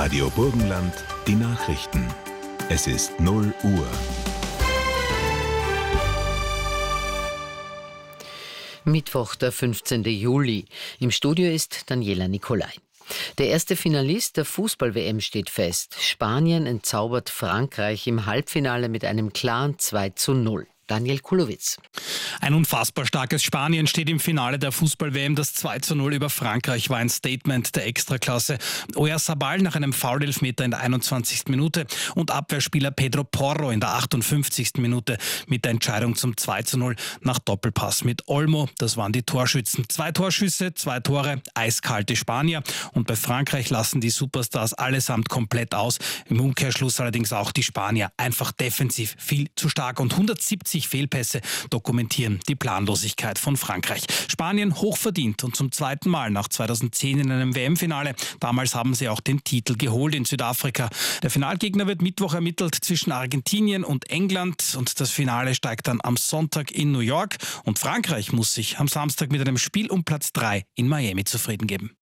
Radio Burgenland, die Nachrichten. Es ist 0 Uhr. Mittwoch, der 15. Juli. Im Studio ist Daniela Nicolai. Der erste Finalist der Fußball-WM steht fest. Spanien entzaubert Frankreich im Halbfinale mit einem klaren 2:0. Daniel Kulowitz. Ein unfassbar starkes Spanien steht im Finale der Fußball-WM. Das 2:0 über Frankreich war ein Statement der Extraklasse. Oyarzabal nach einem Foul-Elfmeter in der 21. Minute und Abwehrspieler Pedro Porro in der 58. Minute mit der Entscheidung zum 2:0 nach Doppelpass mit Olmo. Das waren die Torschützen. 2 Torschüsse, 2 Tore, eiskalte Spanier. Und bei Frankreich lassen die Superstars allesamt komplett aus. Im Umkehrschluss allerdings auch die Spanier. Einfach defensiv viel zu stark und 170 Fehlpässe dokumentieren die Planlosigkeit von Frankreich. Spanien hochverdient und zum zweiten Mal nach 2010 in einem WM-Finale. Damals haben sie auch den Titel geholt in Südafrika. Der Finalgegner wird Mittwoch ermittelt zwischen Argentinien und England und das Finale steigt dann am Sonntag in New York. Und Frankreich muss sich am Samstag mit einem Spiel um Platz 3 in Miami zufrieden geben.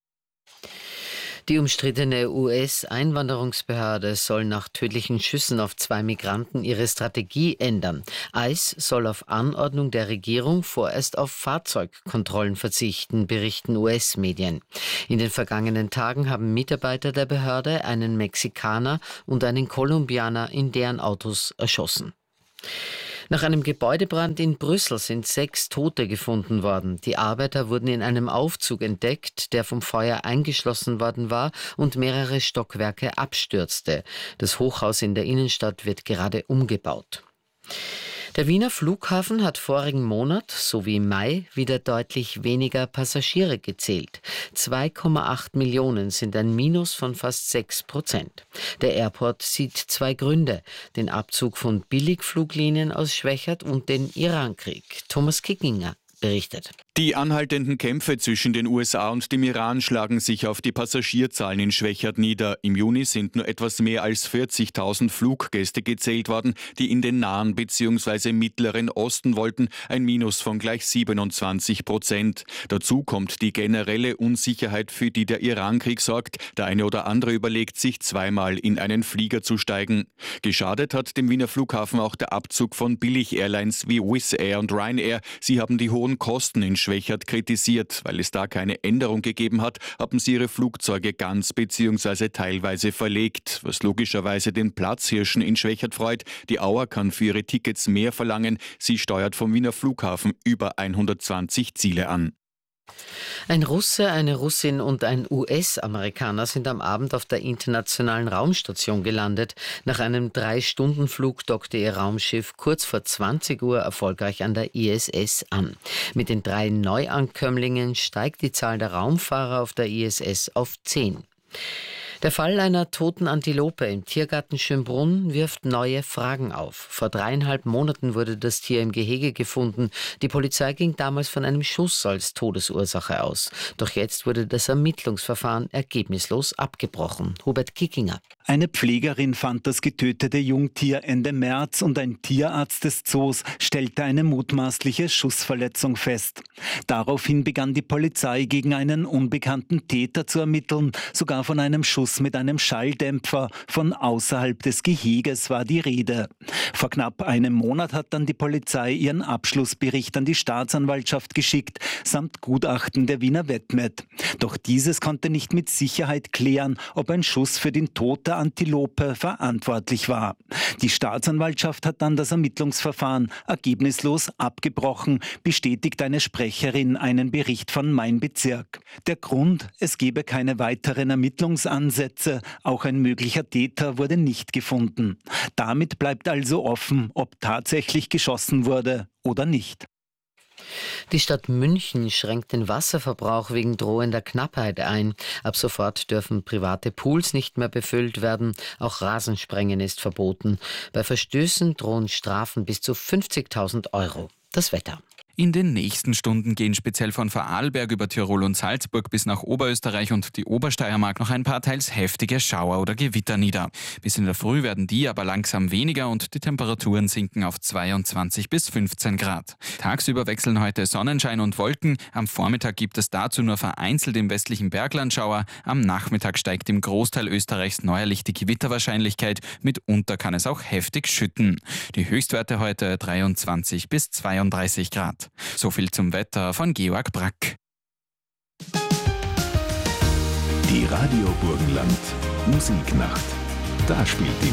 Die umstrittene US-Einwanderungsbehörde soll nach tödlichen Schüssen auf 2 Migranten ihre Strategie ändern. ICE soll auf Anordnung der Regierung vorerst auf Fahrzeugkontrollen verzichten, berichten US-Medien. In den vergangenen Tagen haben Mitarbeiter der Behörde einen Mexikaner und einen Kolumbianer in deren Autos erschossen. Nach einem Gebäudebrand in Brüssel sind 6 Tote gefunden worden. Die Arbeiter wurden in einem Aufzug entdeckt, der vom Feuer eingeschlossen worden war und mehrere Stockwerke abstürzte. Das Hochhaus in der Innenstadt wird gerade umgebaut. Der Wiener Flughafen hat vorigen Monat sowie im Mai wieder deutlich weniger Passagiere gezählt. 2,8 Millionen sind ein Minus von fast 6%. Der Airport sieht 2 Gründe: den Abzug von Billigfluglinien aus Schwechat und den Irankrieg. Thomas Kickinger berichtet. Die anhaltenden Kämpfe zwischen den USA und dem Iran schlagen sich auf die Passagierzahlen in Schwechat nieder. Im Juni sind nur etwas mehr als 40.000 Fluggäste gezählt worden, die in den Nahen bzw. Mittleren Osten wollten, ein Minus von gleich 27%. Dazu kommt die generelle Unsicherheit, für die der Irankrieg sorgt. Der eine oder andere überlegt sich zweimal, in einen Flieger zu steigen. Geschadet hat dem Wiener Flughafen auch der Abzug von Billig-Airlines wie Wizz Air und Ryanair. Sie haben die hohen Kosten in Schwechat kritisiert. Weil es da keine Änderung gegeben hat, haben sie ihre Flugzeuge ganz bzw. teilweise verlegt, was logischerweise den Platzhirschen in Schwechat freut. Die Auer kann für ihre Tickets mehr verlangen. Sie steuert vom Wiener Flughafen über 120 Ziele an. Ein Russe, eine Russin und ein US-Amerikaner sind am Abend auf der Internationalen Raumstation gelandet. Nach einem 3-Stunden-Flug dockte ihr Raumschiff kurz vor 20 Uhr erfolgreich an der ISS an. Mit den 3 Neuankömmlingen steigt die Zahl der Raumfahrer auf der ISS auf 10. Der Fall einer toten Antilope im Tiergarten Schönbrunn wirft neue Fragen auf. Vor 3,5 Monaten wurde das Tier im Gehege gefunden. Die Polizei ging damals von einem Schuss als Todesursache aus. Doch jetzt wurde das Ermittlungsverfahren ergebnislos abgebrochen. Hubert Kickinger. Eine Pflegerin fand das getötete Jungtier Ende März und ein Tierarzt des Zoos stellte eine mutmaßliche Schussverletzung fest. Daraufhin begann die Polizei gegen einen unbekannten Täter zu ermitteln. Sogar von einem Schuss mit einem Schalldämpfer von außerhalb des Geheges war die Rede. Vor knapp einem Monat hat dann die Polizei ihren Abschlussbericht an die Staatsanwaltschaft geschickt, samt Gutachten der Wiener Vetmet. Doch dieses konnte nicht mit Sicherheit klären, ob ein Schuss für den Tod der Antilope verantwortlich war. Die Staatsanwaltschaft hat dann das Ermittlungsverfahren ergebnislos abgebrochen, bestätigt eine Sprecherin einen Bericht von Mein Bezirk. Der Grund: es gebe keine weiteren Ermittlungsansätze, auch ein möglicher Täter wurde nicht gefunden. Damit bleibt also offen, ob tatsächlich geschossen wurde oder nicht. Die Stadt München schränkt den Wasserverbrauch wegen drohender Knappheit ein. Ab sofort dürfen private Pools nicht mehr befüllt werden. Auch Rasensprengen ist verboten. Bei Verstößen drohen Strafen bis zu 50.000 €. Das Wetter. In den nächsten Stunden gehen speziell von Vorarlberg über Tirol und Salzburg bis nach Oberösterreich und die Obersteiermark noch ein paar teils heftige Schauer oder Gewitter nieder. Bis in der Früh werden die aber langsam weniger und die Temperaturen sinken auf 22 bis 15 Grad. Tagsüber wechseln heute Sonnenschein und Wolken. Am Vormittag gibt es dazu nur vereinzelt im westlichen Bergland Schauer. Am Nachmittag steigt im Großteil Österreichs neuerlich die Gewitterwahrscheinlichkeit. Mitunter kann es auch heftig schütten. Die Höchstwerte heute 23 bis 32 Grad. So viel zum Wetter von Georg Brack. Die Radio Burgenland Musiknacht. Da spielt die